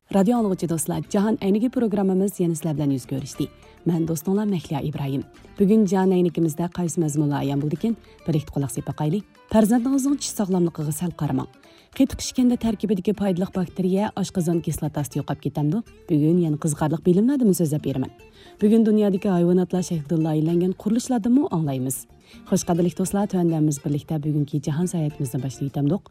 Radio anlıqçı dostlar, Cahan Əynigi programımız yeni sizlər bilan yüz görüşdü. Mən dostunlar Məhliya İbrahim. Bugün Cahan Əynigimizdə qaysı məzmunlar ayan buldikin, birlikdə qulaq sepaqaylı. Farzandinizning tish sog'lomligiga sal qaramang. Qetiq ishganda tarkibidagi foydali bakteriya oshqozon kislotasini yo'qolib ketamdi. Bugun yana qiziqarli bilimlardan so'zlab beraman. Bugun dunyodagi hayvonotlar shaklida loyihalangan qurilishlarni anglaymiz. Xo'sh qadrli do'stlar, tuandamiz birlikda bugungi jahon sayohatimizni boshlaytamdik.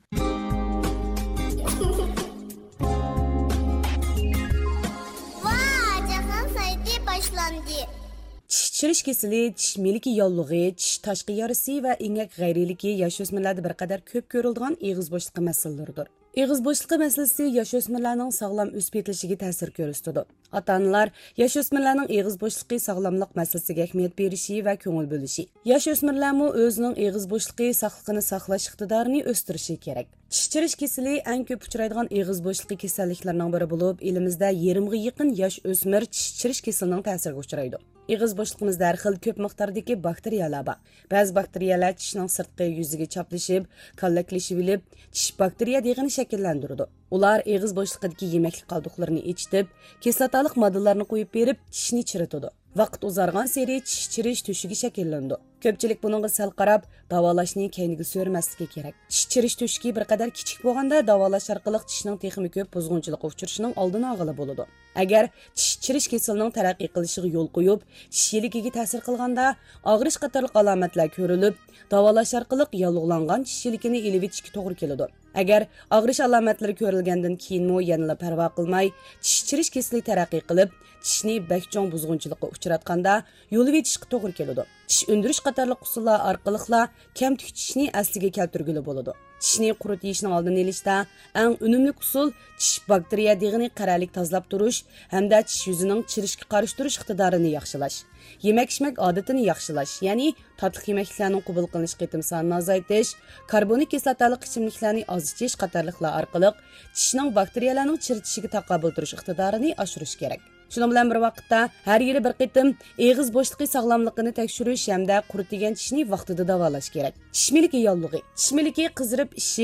Tish chirish kesili, tish miliki yollig'i, tish tashqi yarisi va engak g'ayriligi yosh o'smirlarda bir qadar ko'p ko'riladigan eg'iz bo'shliqi masalalaridir. Eg'iz bo'shliqi masalasi yosh o'smirlarning sog'lom o'sib yetilishiga ta'sir ko'rsatadi. Ota-onalar yosh o'smirlarning eg'iz bo'shliqi sog'lomlik masalasiga ahamiyat berishi va ko'ngil bo'lishi. Yosh o'smirlarmi o'zining eg'iz bo'shliqi sog'lig'ini saqlash iqtidorini o'stirishi kerak. Tish chirish kesili eng ko'p uchraydigan eg'iz bo'shliqi kasalliklarining biri bo'lib, elimizda 20 ga yaqin yosh o'smir tish chirish kasalining ta'siriga uchraydi. Eg'iz bo'shliqimizda har xil ko'p miqdordagi bakteriyalar bor. Ba'zi bakteriyalar tishning sirtqi yuziga chaplashib, kallaklashib olib, tish bakteriya deg'ini shakllantiradi. Ular eg'iz bo'shliqidagi yemakli qoldiqlarni ichitib, kislotali moddalarni qo'yib berib, tishni chiritadi. Vaqt uzargan seri tish chirish tushiga shakllandi. Ko'pchilik buningga sal qarab, davolashni keyinga so'rmasligi kerak. Tish chirish tushigi bir qadar kichik bo'lganda, davolash orqali tishning texmi ko'p buzg'unchilik uchrashining oldini olg'ili bo'ladi. Agar tish chirish kasalining taraqqiy qilishiga yo'l qo'yib, tish yiligiga ta'sir qilganda, og'rish qatorli alomatlar ko'rilib, davolash orqali yallig'langan tish yiligini ilib etishga to'g'ri keladi. Agar og'rish alomatlari ko'rilgandan keyinmi yana parvo qilmay, tish chirish kasali taraqqiy qilib, tishni bakchong buzg'unchilikqa uchratganda yo'l etishga to'g'ri keladi. Tish undirish qatorli usullar orqali kamtik tishni asliga keltirgili bo'ladi. Tishni quritishning oldini olishda eng unumli usul tish bakteriya deg'ini qaralik tozalab turish hamda tish yuzining chirishga qarshi turish iqtidorini yaxshilash. Yemak-ichmak odatini yaxshilash, ya'ni tatli yemeklarning qabul qilinish qitim sonini azaytish, karbonik kislotali ichimliklarni ozitish qatorliqlar orqali tishning bakteriyalarning chiritishiga taqobil turish iqtidorini oshirish kerak. Shuning bilan bir vaqtda har yili bir qitim eg'iz bo'shliqi sog'lomligini tekshirish hamda quritilgan tishni vaqtida davolash kerak. Tish miliki yollig'i. Tish miliki qizirib ishi